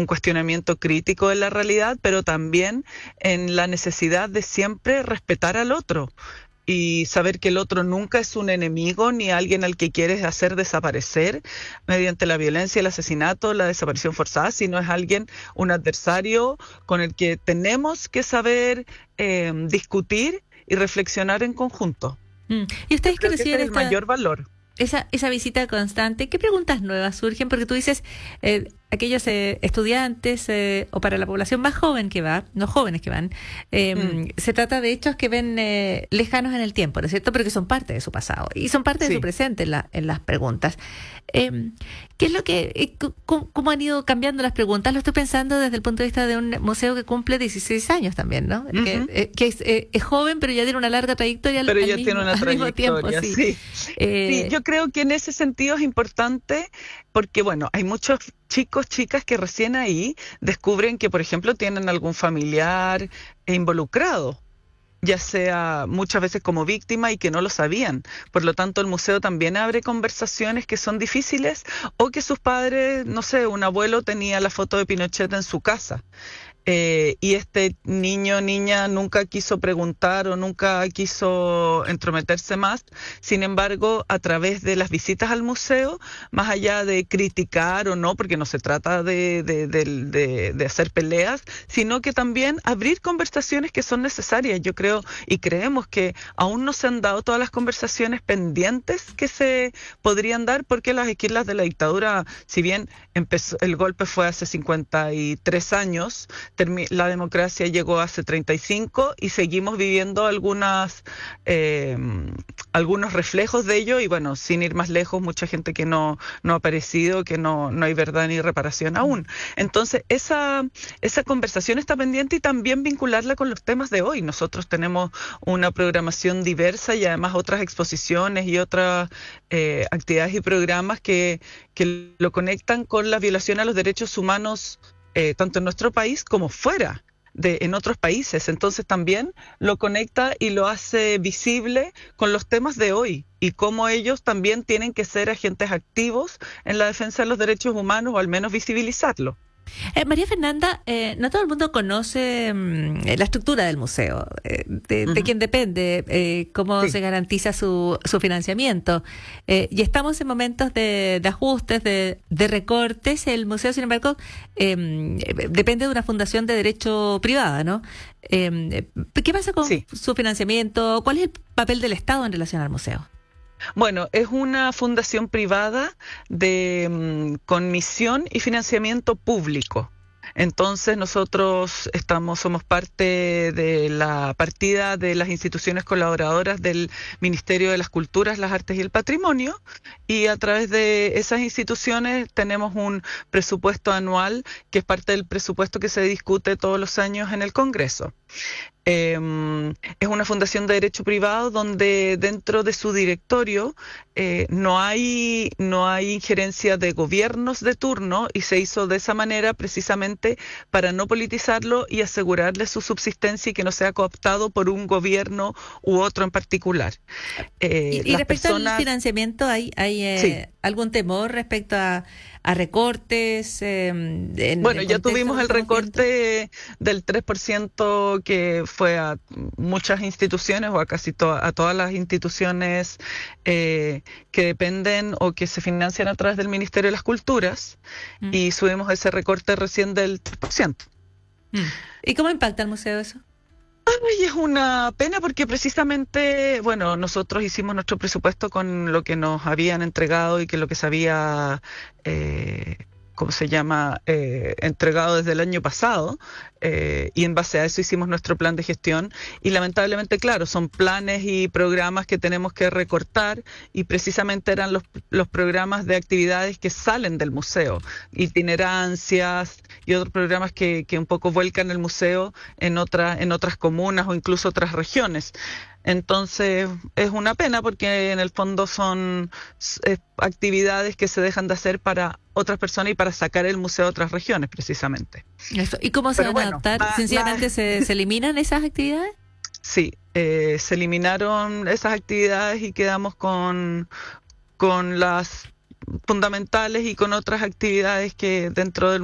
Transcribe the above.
un cuestionamiento crítico de la realidad, pero también en la necesidad de siempre respetar al otro y saber que el otro nunca es un enemigo ni alguien al que quieres hacer desaparecer mediante la violencia, el asesinato, la desaparición forzada, sino es alguien, un adversario con el que tenemos que saber discutir y reflexionar en conjunto. ¿Y Yo ustedes que creo que ese reciben es el mayor valor. esa visita constante, qué preguntas nuevas surgen? Porque tú dices, aquellos estudiantes o para la población más joven que va, no jóvenes que van, se trata de hechos que ven lejanos en el tiempo, ¿no es cierto? Pero que son parte de su pasado y son parte de su presente en las preguntas. ¿Qué es lo que, cómo han ido cambiando las preguntas? Lo estoy pensando desde el punto de vista de un museo que cumple 16 años también, ¿no? Que es joven, pero ya tiene una larga trayectoria pero ya tiene una mismo tiempo, trayectoria, sí. Sí, yo creo que en ese sentido es importante porque, bueno, hay muchos chicos, chicas que recién ahí descubren que, por ejemplo, tienen algún familiar involucrado, ya sea muchas veces como víctima y que no lo sabían. Por lo tanto, el museo también abre conversaciones que son difíciles o que sus padres, no sé, un abuelo tenía la foto de Pinochet en su casa. Y este niño o niña nunca quiso preguntar o nunca quiso entrometerse más. Sin embargo, a través de las visitas al museo, más allá de criticar o no, porque no se trata de hacer peleas, sino que también abrir conversaciones que son necesarias. Yo creo y creemos que aún no se han dado todas las conversaciones pendientes que se podrían dar, porque las esquilas de la dictadura, si bien el golpe fue hace 53 años, la democracia llegó hace 35 y seguimos viviendo algunos reflejos de ello y bueno, sin ir más lejos, mucha gente que no ha aparecido, que no hay verdad ni reparación aún. Entonces, esa conversación está pendiente y también vincularla con los temas de hoy. Nosotros tenemos una programación diversa y además otras exposiciones y otras actividades y programas que lo conectan con la violación a los derechos humanos tanto en nuestro país como fuera en otros países. Entonces también lo conecta y lo hace visible con los temas de hoy y cómo ellos también tienen que ser agentes activos en la defensa de los derechos humanos o al menos visibilizarlo. María Fernanda, no todo el mundo conoce la estructura del museo, de quién depende, cómo se garantiza su financiamiento. Y estamos en momentos de ajustes, de recortes. El museo, sin embargo, depende de una fundación de derecho privada, ¿no? ¿Qué pasa con su financiamiento? ¿Cuál es el papel del Estado en relación al museo? Bueno, es una fundación privada con misión y financiamiento público. Entonces nosotros somos parte de la partida de las instituciones colaboradoras del Ministerio de las Culturas, las Artes y el Patrimonio, y a través de esas instituciones tenemos un presupuesto anual que es parte del presupuesto que se discute todos los años en el Congreso. Es una fundación de derecho privado donde dentro de su directorio no hay injerencia de gobiernos de turno y se hizo de esa manera precisamente para no politizarlo y asegurarle su subsistencia y que no sea cooptado por un gobierno u otro en particular. Y respecto al financiamiento, ¿hay algún temor respecto a recortes? Bueno, ya tuvimos el recorte del 3% que fue a muchas instituciones o a casi a todas las instituciones que dependen o que se financian a través del Ministerio de las Culturas y subimos ese recorte recién del 3%. ¿Y cómo impacta el museo eso? Ay, es una pena porque precisamente, bueno, nosotros hicimos nuestro presupuesto con lo que nos habían entregado y que lo que se había, entregado desde el año pasado, y en base a eso hicimos nuestro plan de gestión y lamentablemente, claro, son planes y programas que tenemos que recortar y precisamente eran los programas de actividades que salen del museo, itinerancias y otros programas que un poco vuelcan el museo en otras comunas o incluso otras regiones. Entonces es una pena porque en el fondo son actividades que se dejan de hacer para otras personas y para sacar el museo a otras regiones precisamente. Eso. ¿Y cómo se van a adaptar? ¿Sencillamente se eliminan esas actividades? Sí, se eliminaron esas actividades y quedamos con las fundamentales y con otras actividades que dentro del